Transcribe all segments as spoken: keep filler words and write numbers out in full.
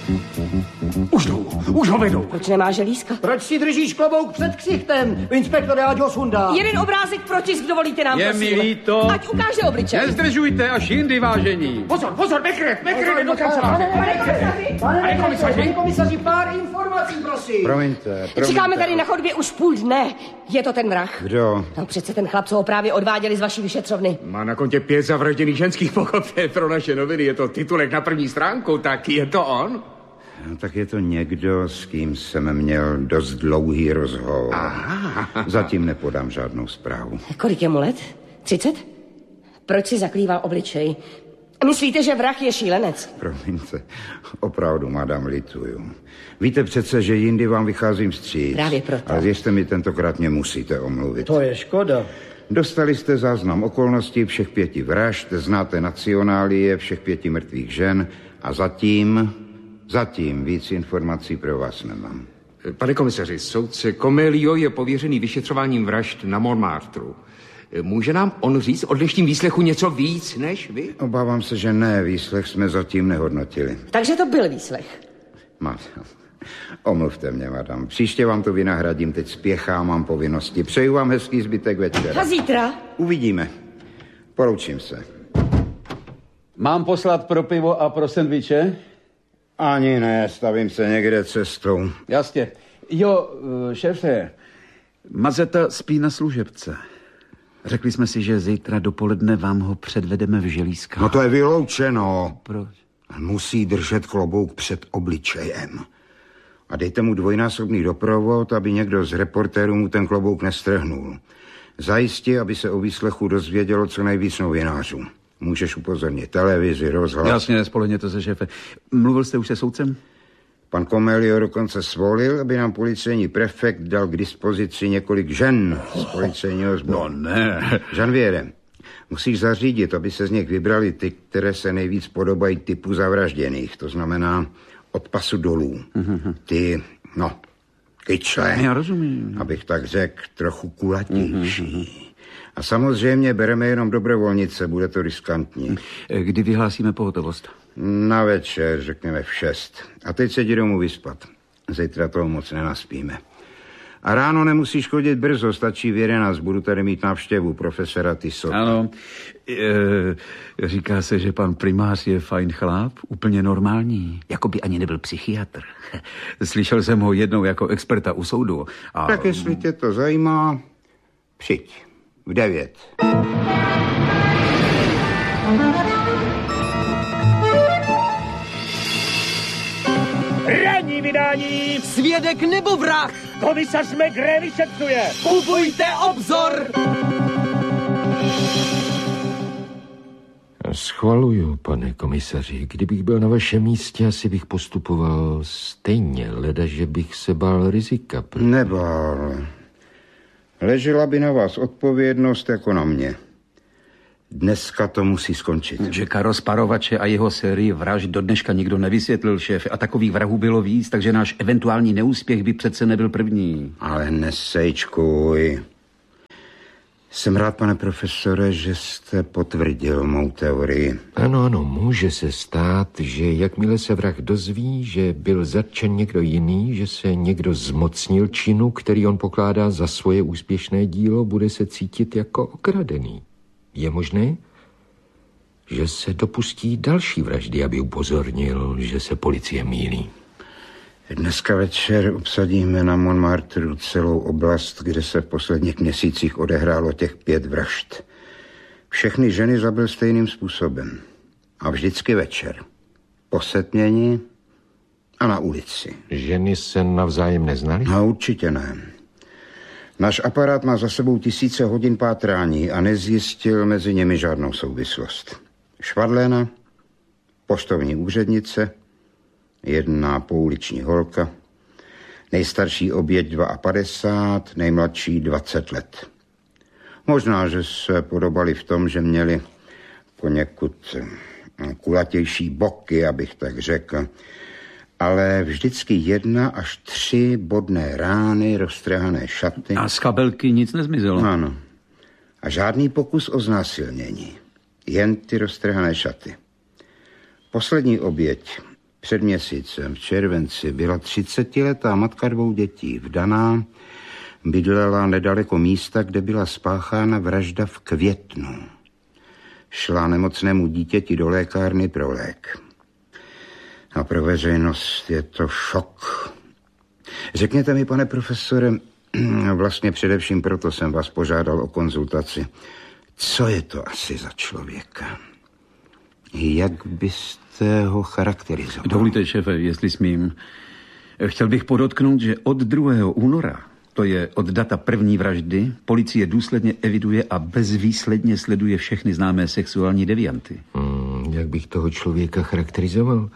Už jdou, už ho vedou. Proč nemá želízka? Proč si držíš klobouk před ksichtem? Inspektore, ať ho sundá. Jeden obrázek pro tisk, dovolíte nám, Je prosím. mi líto. Ať ukáže obličej. Nezdržujte, až jindy, vážení. Pozor, pozor, Beckert, Beckert do kanceláře. Pane komisaři, pane komisaři, pár informací, prosím. Promiňte, promiňte. Čekáme tady na chodbě už půl dne. Je to ten vrah? Kdo? No přece ten chlap, co ho právě odváděli z vaší vyšetřovny. Má na kontě pět zavražděných ženských, pochopte, pro naše noviny. Je to titulek na první stránku, tak je to on? No, tak je to někdo, s kým jsem měl dost dlouhý rozhovor. Aha. Zatím nepodám žádnou zprávu. Kolik je mu let? Třicet? Proč si zaklíval obličej? Myslíte, že vrah je šílenec? Promiňte, opravdu, madam, lituju. Víte přece, že jindy vám vycházím vstříc. Právě proto. Ale věřte mi, tentokrát mě musíte omluvit. To je škoda. Dostali jste záznam okolností všech pěti vražd, znáte nacionálie všech pěti mrtvých žen a zatím, zatím víc informací pro vás nemám. Pane komisaři, soudce Comelio je pověřený vyšetřováním vražd na Montmartru. Může nám on říct o dnešním výslechu něco víc než vy? Obávám se, že ne, výslech jsme zatím nehodnotili. Takže to byl výslech. Madam, omluvte mě, madam. Příště vám to vynahradím, teď spěchám, mám povinnosti. Přeju vám hezký zbytek večera. A zítra? Uvidíme. Poroučím se. Mám poslat pro pivo a pro sendviče? Ani ne, stavím se někde cestou. Jasně. Jo, šéfe, Mazeta spí na služebce. Řekli jsme si, že zítra dopoledne vám ho předvedeme v želízkách. No to je vyloučeno. Proč? Musí držet klobouk před obličejem. A dejte mu dvojnásobný doprovod, aby někdo z reportérů mu ten klobouk nestrhnul. Zajistí, aby se o výslechu dozvědělo co nejvíc novinářů. Můžeš upozornit televizi, rozhlas. Jasně, nespolehněte se, šéfe. Mluvil jste už se soudcem? Pan Comelio dokonce svolil, aby nám policejní prefekt dal k dispozici několik žen z policejního sboru. No ne. Žanviere, musíš zařídit, aby se z nich vybrali ty, které se nejvíc podobají typu zavražděných. To znamená od pasu dolů. Mm-hmm. Ty, no, kyčle. Já rozumím. Abych tak řekl, trochu kulatější. Mm-hmm. A samozřejmě bereme jenom dobrovolnice, bude to riskantní. Kdy vyhlásíme pohotovost? Na večer, řekněme v šest. A teď se jdi domů vyspat. Zítra toho moc nenaspíme. A ráno nemusíš chodit brzo, stačí v jedenáct. Budu tady mít návštěvu profesora Tissota. Ano, e, říká se, že pan primář je fajn chlap, úplně normální. Jako by ani nebyl psychiatr. Slyšel jsem ho jednou jako experta u soudu. A... Tak jestli tě to zajímá, přijď. V devět. Ranní vydání! Svědek nebo vrah? Komisař Maigret vyšetřuje! Kupujte obzor! Schvaluju, pane komisaři. Kdybych byl na vašem místě, asi bych postupoval stejně, leda, že bych se bál rizika. Pro... Nebál. Ležela by na vás odpovědnost jako na mě. Dneska to musí skončit. Jacka Rozparovače a jeho sérii vražd do dneška nikdo nevysvětlil, šéf. A takových vrahů bylo víc, takže náš eventuální neúspěch by přece nebyl první. Ale nesejčkuj. Jsem rád, pane profesore, že jste potvrdil mou teorii. Ano, ano, může se stát, že jakmile se vrah dozví, že byl zatčen někdo jiný, že se někdo zmocnil činu, který on pokládá za svoje úspěšné dílo, bude se cítit jako okradený. Je možné, že se dopustí další vraždy, aby upozornil, že se policie mýlí. Dneska večer obsadíme na Montmartru celou oblast, kde se v posledních měsících odehrálo těch pět vražd. Všechny ženy zabil stejným způsobem. A vždycky večer. Po setmění a na ulici. Ženy se navzájem neznali? No, určitě ne. Náš aparát má za sebou tisíce hodin pátrání a nezjistil mezi nimi žádnou souvislost. Švadléna, poštovní úřednice, jedna pouliční holka, nejstarší oběť padesát dva, nejmladší dvacet let. Možná, že se podobali v tom, že měli poněkud kulatější boky, abych tak řekl, ale vždycky jedna až tři bodné rány, roztrhané šaty. A z kabelky nic nezmizelo? Ano. A žádný pokus o znásilnění. Jen ty roztrhané šaty. Poslední oběť, Před měsícem, v červenci, byla třicetiletá matka dvou dětí vdaná, bydlela nedaleko místa, kde byla spáchána vražda v květnu. Šla nemocnému dítěti do lékárny pro lék. A pro veřejnost je to šok. Řekněte mi, pane profesore, vlastně především proto jsem vás požádal o konzultaci. Co je to asi za člověka? Jak byste ho charakterizoval? Dovolíte, šéfe, jestli smím. Chtěl bych podotknout, že od druhého února, to je od data první vraždy, policie důsledně eviduje a bezvýsledně sleduje všechny známé sexuální devianty. Hmm, jak bych toho člověka charakterizoval?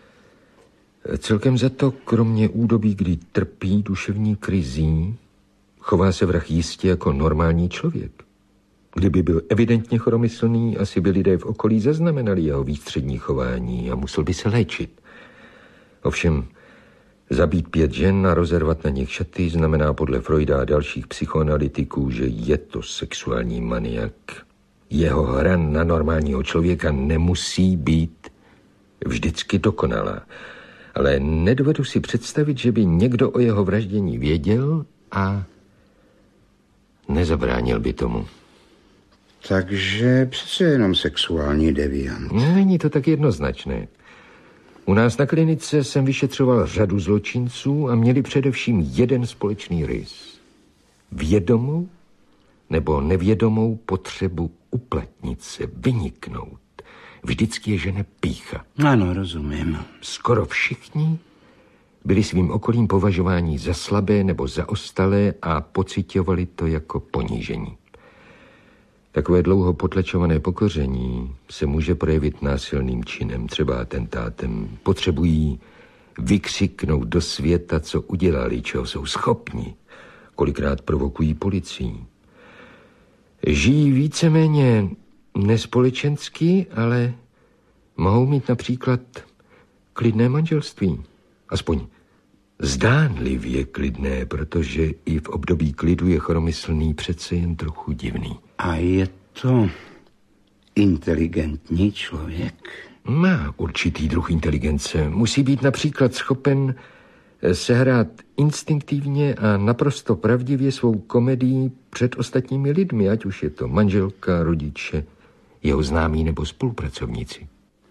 Celkem za to, kromě údobí, kdy trpí duševní krizí, chová se vrah jistě jako normální člověk. Kdyby byl evidentně choromyslný, asi by lidé v okolí zaznamenali jeho výstřední chování a musel by se léčit. Ovšem, zabít pět žen a rozervat na nich šaty znamená podle Freuda a dalších psychoanalytiků, že je to sexuální maniak. Jeho hra na normálního člověka nemusí být vždycky dokonalá. Ale nedovedu si představit, že by někdo o jeho vraždění věděl a nezabránil by tomu. Takže přece jenom sexuální deviant. Není to tak jednoznačné. U nás na klinice jsem vyšetřoval řadu zločinců a měli především jeden společný rys. Vědomou nebo nevědomou potřebu uplatnit se, vyniknout. Vždycky je žene pýcha. Ano, rozumím. Skoro všichni byli svým okolím považováni za slabé nebo zaostalé a pociťovali to jako ponížení. Takové dlouho potlačované pokoření se může projevit násilným činem, třeba atentátem. Potřebují vykřiknout do světa, co udělali, čeho jsou schopni. Kolikrát provokují policii. Žijí víceméně nespolečensky, ale mohou mít například klidné manželství. Aspoň zdánlivě klidné, protože i v období klidu je choromyslný přece jen trochu divný. A je to inteligentní člověk? Má určitý druh inteligence. Musí být například schopen sehrát instinktivně a naprosto pravdivě svou komedii před ostatními lidmi, ať už je to manželka, rodiče, jeho známí nebo spolupracovníci.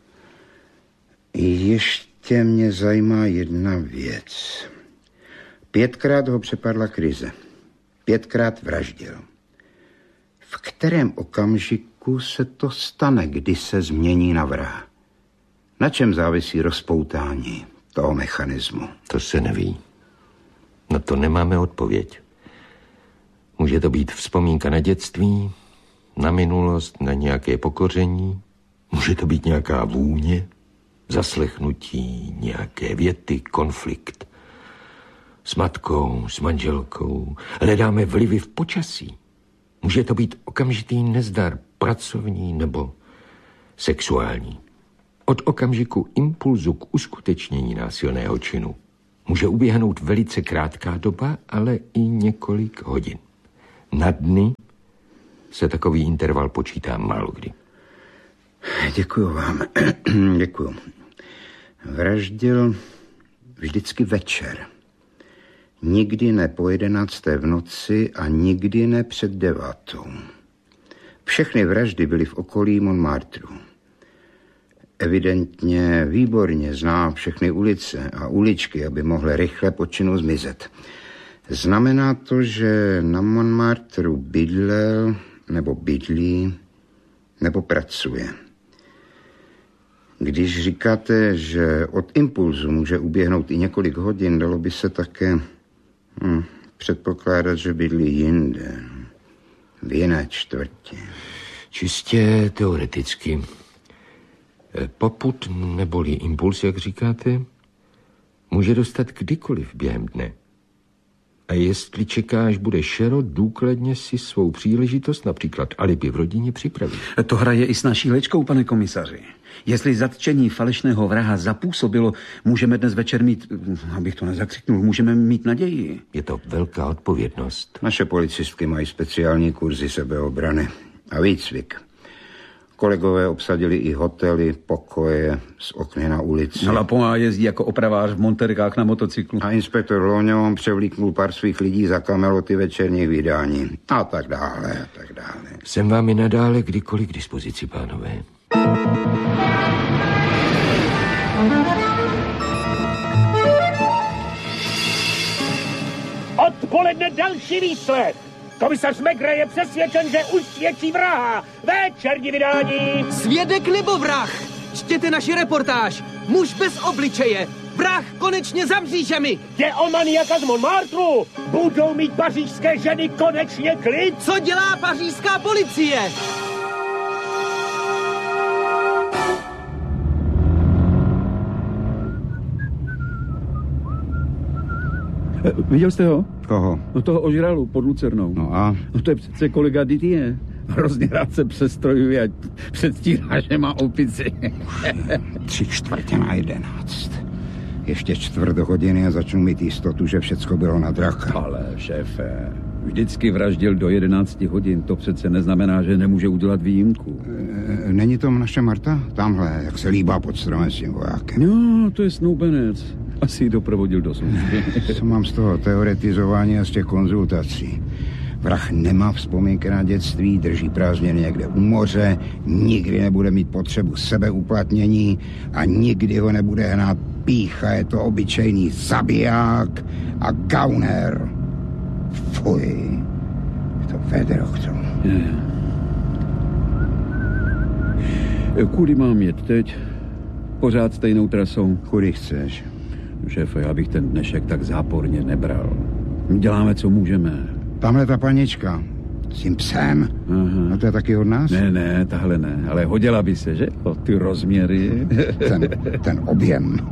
Ještě mě zajímá jedna věc. Pětkrát ho přepadla krize. Pětkrát vraždil. V kterém okamžiku se to stane, kdy se změní na vraha? Na čem závisí rozpoutání toho mechanismu? To se neví. Na to nemáme odpověď. Může to být vzpomínka na dětství, na minulost, na nějaké pokoření. Může to být nějaká vůně, zaslechnutí, nějaké věty, konflikt. S matkou, s manželkou. Hledáme vlivy v počasí. Může to být okamžitý nezdar, pracovní nebo sexuální. Od okamžiku impulzu k uskutečnění násilného činu může uběhnout velice krátká doba, ale i několik hodin. Na dny se takový interval počítá málo kdy. Děkuju vám. Děkuju. Vraždil vždycky večer. Nikdy ne po jedenácté v noci a nikdy ne před devátou. Všechny vraždy byly v okolí Montmartru. Evidentně výborně zná všechny ulice a uličky, aby mohl rychle po činu zmizet. Znamená to, že na Montmartru bydlel, nebo bydlí, nebo pracuje. Když říkáte, že od impulzu může uběhnout i několik hodin, dalo by se také hm, předpokládat, že bydlí jinde, v jiné čtvrti. Čistě teoreticky. Popud neboli impuls, jak říkáte, může dostat kdykoliv během dne. A jestli čeká, až bude šero, důkladně si svou příležitost, například alibi v rodině, připraví. To hraje i s naší léčkou, pane komisaři. Jestli zatčení falešného vraha zapůsobilo, můžeme dnes večer mít, abych to nezakřiknul, můžeme mít naději. Je to velká odpovědnost. Naše policistky mají speciální kurzy sebeobrany a výcvik. Kolegové obsadili i hotely, pokoje z okny na ulici. Lapona jezdí jako opravář v monterkách na motocyklu. A inspektor Loňo převlíknul pár svých lidí za kameloty večerních vydání. A tak dále, a tak dále. Jsem vám i nadále kdykoliv k dispozici, pánové. Odpoledne další výslech. Komisař Megre je přesvědčen, že už svědčí vraha. Večerní vydání. Svědek nebo vrah? Čtěte naši reportáž. Muž bez obličeje. Vrah konečně za mřížemi. Je o maniaka z Montmartru. Budou mít pařížské ženy konečně klid. Co dělá pařížská policie? E, viděl jste ho? Koho? No toho ožralu pod Lucernou. No a? No to je přece kolega Didier. Hrozně rád se přestrojuje a předstírá, že má opici. Tři čtvrtě na jedenáct. Ještě čtvrt hodiny a začnu mít jistotu, že všecko bylo na draka. Ale šéfe, vždycky vraždil do jedenácti hodin. To přece neznamená, že nemůže udělat výjimku. E, není to naše Marta? Tamhle, jak se líbá pod stromem s tím vojákem. No, to je snoubenec. Asi ji doprovodil do služby. Co mám z toho teoretizování a z těch konzultací? Vrah nemá vzpomínky na dětství, drží prázdniny někde u moře, nikdy nebude mít potřebu sebeuplatnění a nikdy ho nebude hnát pýcha, je to obyčejný zabiják a gauner. Fuj, to vedro k tomu. Kudy mám jet teď? Pořád stejnou trasou. Kudy chceš? Šéfe, já bych ten dnešek tak záporně nebral. Děláme, co můžeme. Tamhle ta panička. S tím psem. Aha. A to je taky od nás? Ne, ne, tahle ne. Ale hodila by se, že? O ty rozměry. Ten, ten objem.